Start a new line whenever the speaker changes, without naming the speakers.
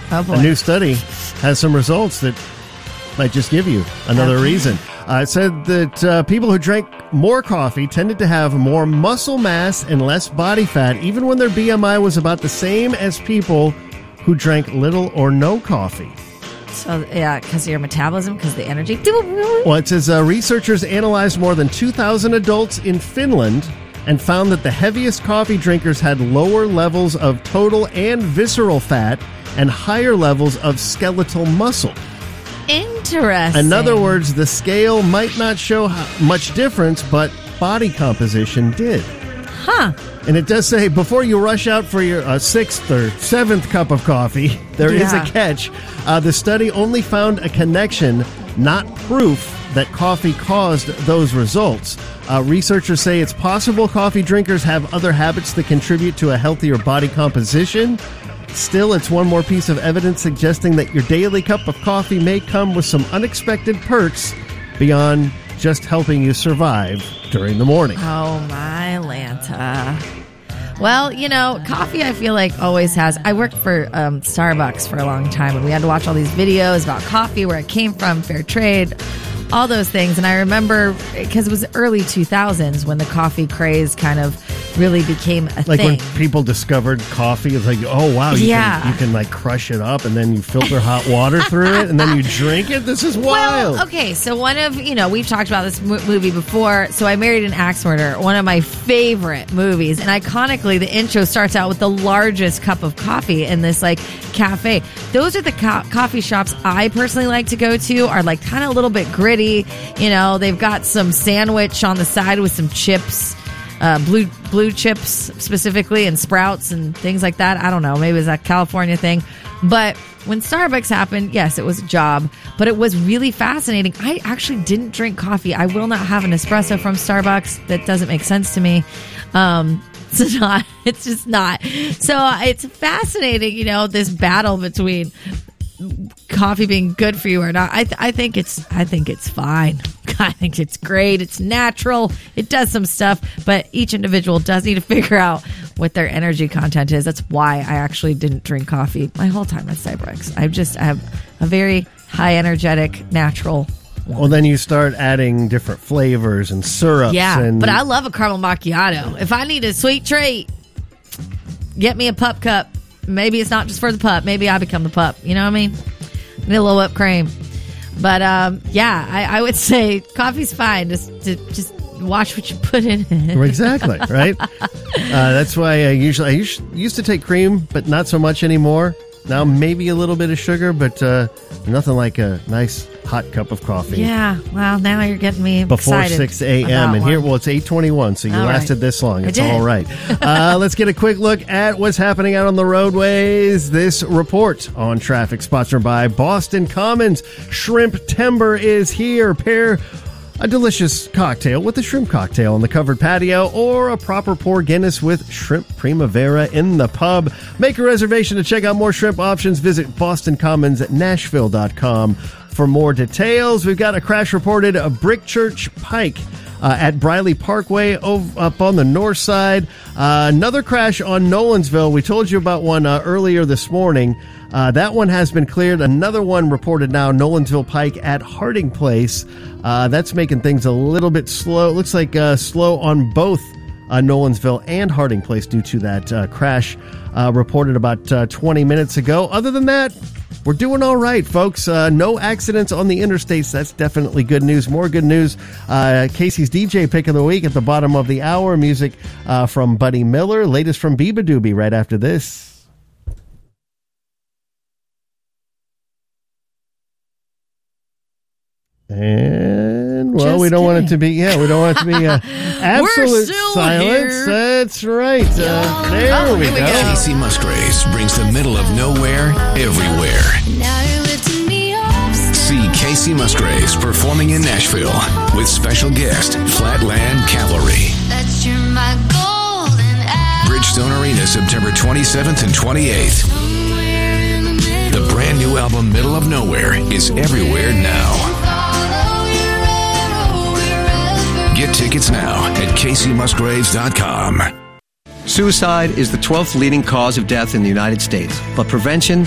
Oh, boy.
A new study has some results that might just give you another reason. It said that people who drank more coffee tended to have more muscle mass and less body fat, even when their BMI was about the same as people who drank little or no coffee.
So, yeah, because of your metabolism, because of the energy.
Well, it says researchers analyzed more than 2,000 adults in Finland and found that the heaviest coffee drinkers had lower levels of total and visceral fat and higher levels of skeletal muscle.
Interesting.
In other words, the scale might not show much difference, but body composition did.
Huh.
And it does say, before you rush out for your sixth or seventh cup of coffee, there is a catch. The study only found a connection, not proof that coffee caused those results. Researchers say it's possible coffee drinkers have other habits that contribute to a healthier body composition. Still, it's one more piece of evidence suggesting that your daily cup of coffee may come with some unexpected perks beyond just helping you survive during the morning.
Oh, my Lanta. Well, you know, coffee I feel like always has... I worked for Starbucks for a long time, and we had to watch all these videos about coffee, where it came from, fair trade, all those things. And I remember, because it was early 2000s when the coffee craze kind of really became a
like
thing.
When people discovered coffee, it's like, oh, wow, you can like crush it up and then you filter hot water through it and then you drink it. This is wild.
Well, okay, so one of, we've talked about this movie before. So I Married an Axe Murderer, one of my favorite movies. And iconically, the intro starts out with the largest cup of coffee in this like cafe. Those are the coffee shops I personally like to go to, are like kind of a little bit gritty. They've got some sandwich on the side with some chips. Blue chips specifically, and Sprouts and things like that. I don't know. Maybe it's a California thing. But when Starbucks happened, yes, it was a job, but it was really fascinating. I actually didn't drink coffee. I will not have an espresso from Starbucks. That doesn't make sense to me. It's just not. So it's fascinating, this battle between coffee being good for you or not. I think it's fine. I think it's great. It's natural. It does some stuff, but each individual does need to figure out what their energy content is. That's why I actually didn't drink coffee my whole time at Starbucks. I have a very high energetic, natural woman.
Well, then you start adding different flavors and syrups.
Yeah, but I love a caramel macchiato. If I need a sweet treat, get me a pup cup. Maybe it's not just for the pup. Maybe I become the pup. You know what I mean? Need a little whipped cream. But, I would say coffee's fine. Just watch what you put in it.
Exactly, right? That's why I used to take cream, but not so much anymore. Now maybe a little bit of sugar, but nothing like a nice hot cup of coffee.
Yeah, well, now you're getting me
before
excited
6 a.m. And here, it's 8:21, so you lasted this long. It's all right. Let's get a quick look at what's happening out on the roadways. This report on traffic sponsored by Boston Commons. Shrimp Timber is here. Pair a delicious cocktail with a shrimp cocktail on the covered patio, or a proper pour Guinness with shrimp primavera in the pub. Make a reservation to check out more shrimp options. Visit BostonCommonsNashville.com for more details. We've got a crash reported at Brickchurch Pike at Briley Parkway up on the north side. Another crash on Nolensville. We told you about one earlier this morning. That one has been cleared. Another one reported now, Nolensville Pike at Harding Place. That's making things a little bit slow. It looks like slow on both Nolensville and Harding Place due to that crash reported about 20 minutes ago. Other than that, we're doing all right, folks. No accidents on the interstates. That's definitely good news. More good news. Casey's DJ pick of the week at the bottom of the hour. Music from Buddy Miller. Latest from Biba Doobie right after this. And we don't want it to be absolute silence.
Here.
That's right. There we go.
Casey Musgraves brings the middle of nowhere everywhere. See Casey Musgraves performing in Nashville with special guest Flatland Cavalry. Bridgestone Arena, September 27th and 28th. The brand new album Middle of Nowhere is everywhere now. Get tickets now at CaseyMusgraves.com.
Suicide is the 12th leading cause of death in the United States, but prevention